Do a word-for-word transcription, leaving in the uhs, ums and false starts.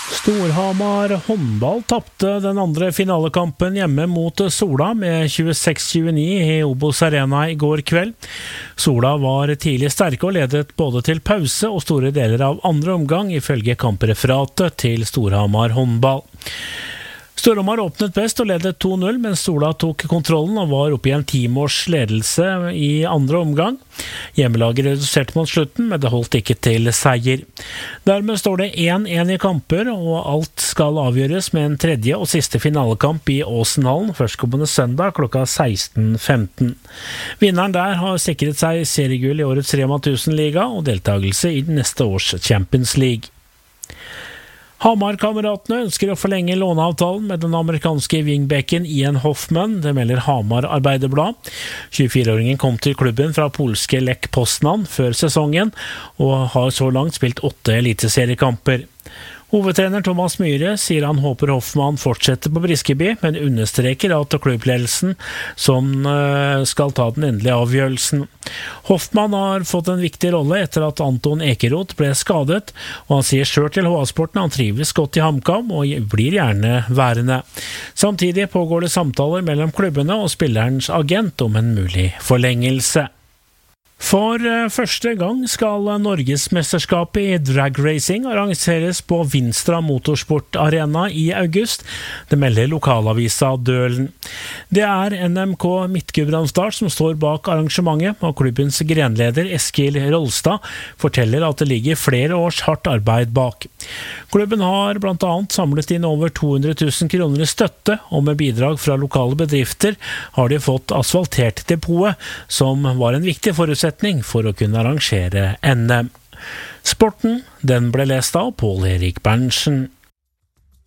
Storhamar håndball tappte den andre finalekampen hjemme mot Sola med tjueseks tjueni i Obos Arena i går kveld. Sola var tidlig sterke og ledet både til pause og store deler av andre omgang, ifølge kampreferatet til Storhamar håndball. Storhamar åpnet best og ledet to null, mens Sola tok kontrollen og var oppe i en timårs ledelse i andre omgang. Hjemmelaget reduserte mot slutten, men det holdt ikke til seier. Dermed står det én én i kamper, og alt skal avgjøres med en tredje og siste finalekamp i Åsenhallen førstkommende søndag klokka seksten femten. Vinneren der har sikret seg seriegull i årets Rema tusen-liga og deltakelse i neste års Champions League. Hamar-kameratene ønsker å forlenge låneavtalen med den amerikanske wingbacken Ian Hoffman, det melder Hamar Arbeiderblad. tjuefire-åringen kom til klubben fra polske Lech Poznan før sesongen, og har så langt spilt åtte eliteseriekamper. Hovedtrener Thomas Myhre sier han håper Hoffmann fortsetter på Briskeby, men understreker at klubbledelsen som skal ta den endelige avgjørelsen. Hoffmann har fått en viktig rolle etter at Anton Ekeroth ble skadet, og han sier selv til H A-sporten han trives godt i HamKam og blir gjerne værende. Samtidig pågår det samtaler mellom klubbene og spillerens agent om en mulig forlengelse. For første gang skal Norgesmesterskapet i dragracing arrangeres på Vinstra Motorsport Arena i august. Det melder lokalavisa Dølen. Det er N M K Midt-Gudbrandsdal som står bak arrangementet, og klubbens grenleder Eskil Rolstad forteller at det ligger flere års hardt arbeid bak. Klubben har blant annet samlet inn over to hundre tusen kroner i støtte, og med bidrag fra lokale bedrifter har de fått asfaltert depotet, som var en viktig forutsetning for å kunne arrangere N M. Sporten, den ble lest av Pål Erik Berntsen.